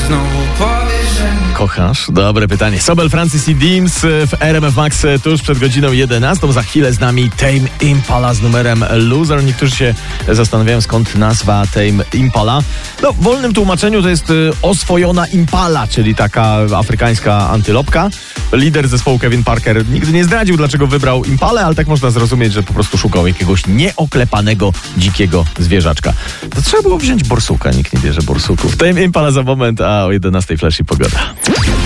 znowu powiesz, że Kochasz? Dobre pytanie. Sobel, Francis i Dims w RMF Max tuż przed godziną 11. Za chwilę z nami Tame Impala z numerem Loser. Niektórzy się zastanawiają, skąd nazwa Tame Impala. No, w wolnym tłumaczeniu to jest oswojona impala, czyli taka afrykańska antylopka. Lider zespołu Kevin Parker nigdy nie zdradził, dlaczego wybrał impalę, ale tak można zrozumieć, że po prostu szukał jakiegoś nieoklepanego, dzikiego zwierzaczka. To trzeba było wziąć borsuka, nikt nie bierze borsuków. Tame Impala za moment, a o 11 Flash i pogoda.